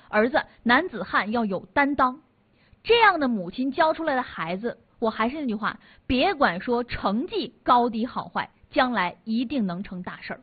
儿子男子汉要有担当。这样的母亲教出来的孩子，我还是那句话，别管说成绩高低好坏，将来一定能成大事儿。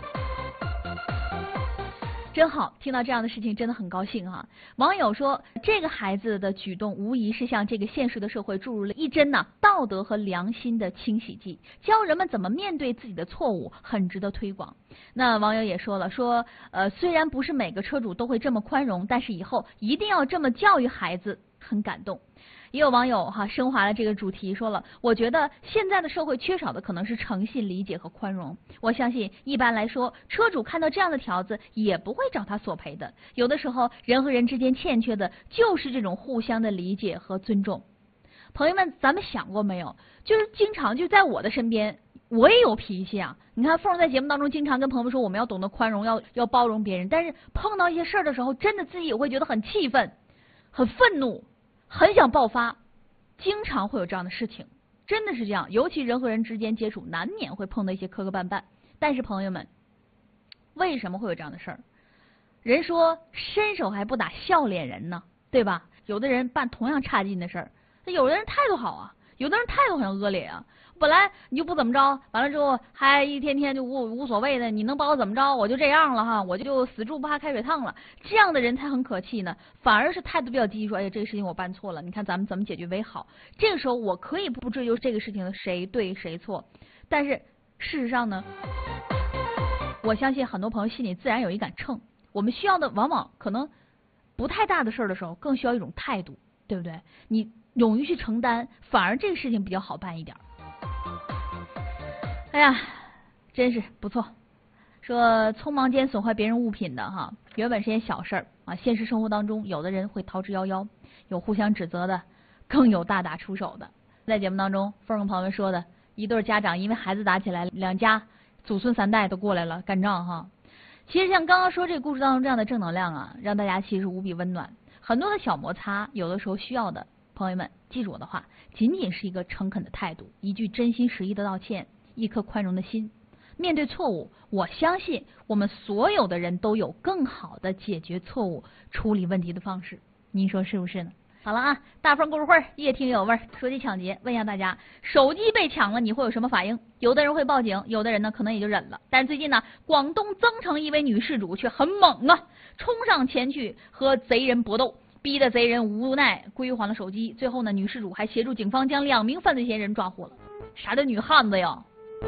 真好，听到这样的事情真的很高兴哈。网友说，这个孩子的举动无疑是向这个现实的社会注入了一针道德和良心的清洗剂，教人们怎么面对自己的错误，很值得推广。那网友也说了，虽然不是每个车主都会这么宽容，但是以后一定要这么教育孩子，很感动。也有网友升华了这个主题，说了，我觉得现在的社会缺少的可能是诚信、理解和宽容。我相信一般来说，车主看到这样的条子也不会找他索赔的。有的时候人和人之间欠缺的就是这种互相的理解和尊重。朋友们，咱们想过没有，就是经常就在我的身边，我也有脾气啊。你看凤在节目当中经常跟朋友们说，我们要懂得宽容，要包容别人，但是碰到一些事儿的时候，真的自己也会觉得很气愤、很愤怒，很想爆发，经常会有这样的事情，真的是这样。尤其人和人之间接触，难免会碰到一些磕磕绊绊。但是朋友们，为什么会有这样的事儿？人说伸手还不打笑脸人呢，对吧？有的人办同样差劲的事儿，有的人态度好啊，有的人态度很恶劣啊。本来你就不怎么着，完了之后还一天天就无所谓的，你能把我怎么着？我就这样了哈，我就死猪不怕开水烫了。这样的人才很可气呢，反而是态度比较积极，说哎呀这个事情我办错了，你看咱们怎么解决为好。这个时候我可以不追究这个事情的谁对谁错，但是事实上呢，我相信很多朋友心里自然有一杆秤。我们需要的往往可能不太大的事儿的时候，更需要一种态度，对不对？你勇于去承担，反而这个事情比较好办一点。哎呀，真是不错。说匆忙间损坏别人物品的哈，原本是件小事儿啊。现实生活当中，有的人会逃之夭夭，有互相指责的，更有大打出手的。在节目当中，凤跟朋友们说的，一对家长因为孩子打起来，两家祖孙三代都过来了干仗哈。其实像刚刚说这个故事当中这样的正能量啊，让大家其实无比温暖。很多的小摩擦，有的时候需要的，朋友们记住我的话，仅仅是一个诚恳的态度，一句真心实意的道歉，一颗宽容的心。面对错误，我相信我们所有的人都有更好的解决错误、处理问题的方式。您说是不是呢？好了啊，大风故事会越听越有味儿。说起抢劫，问一下大家，手机被抢了，你会有什么反应？有的人会报警，有的人呢可能也就忍了。但是最近呢，广东增城一位女事主却很猛啊，冲上前去和贼人搏斗，逼得贼人无奈归还了手机。最后呢，女事主还协助警方将2名犯罪嫌疑人抓获了。啥叫女汉子呀？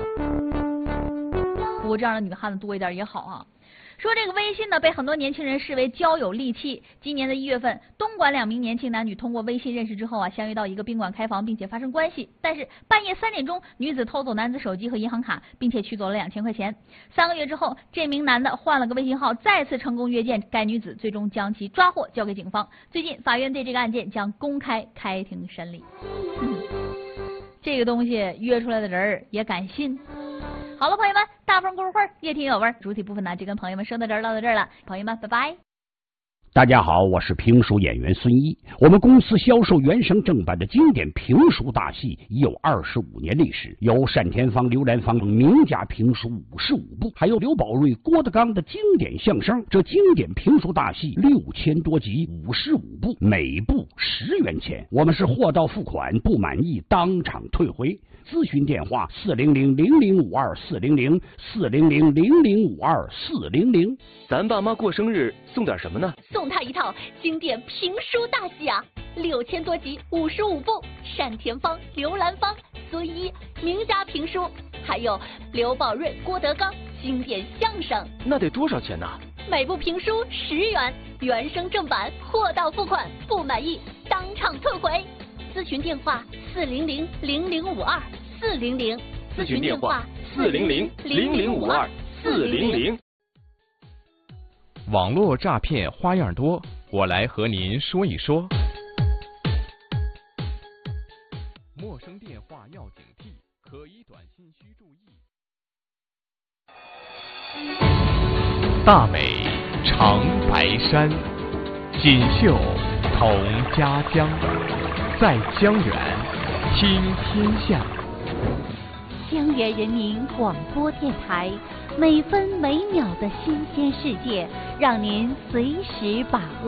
不过这样的女汉子多一点也好啊。说这个微信呢，被很多年轻人视为交友利器。今年的1月份，东莞2名年轻男女通过微信认识之后啊，相约到一个宾馆开房，并且发生关系。但是半夜3点钟，女子偷走男子手机和银行卡，并且取走了2000块钱。3个月之后，这名男的换了个微信号，再次成功约见该女子，最终将其抓获，交给警方。最近，法院对这个案件将公开开庭审理。这个东西约出来的人也敢信？好了，朋友们，大风故事会越听越有味儿。主体部分呢，就跟朋友们说到这儿，唠到这儿了。朋友们，拜拜。 大家好，我是评书演员孙一。我们公司销售原声正版的经典评书大戏已有25年历史，有单田芳、刘兰芳名家评书55部，还有刘宝瑞、郭德纲的经典相声。这经典评书大戏6000多集，55部，每部10元钱。我们是货到付款，不满意当场退回。咨询电话400-0052-400，400-0052-400。 咱爸妈过生日送点什么呢？ 送他一套经典评书大戏啊，6000多集，55部，单田芳、刘兰芳、孙一名家评书，还有刘宝瑞、郭德纲经典相声。 那得多少钱呢？ 每部评书10元，原声正版，货到付款，不满意当场退回。咨询电话400-0052-400， 咨询电话400-0052-400。 网络诈骗花样多，我来和您说一说。陌生电话要警惕，可疑短信需注意。大美长白山，锦绣同家乡，在江源听天下。 江源人民广播电台，每分每秒的新鲜世界，让您随时把握。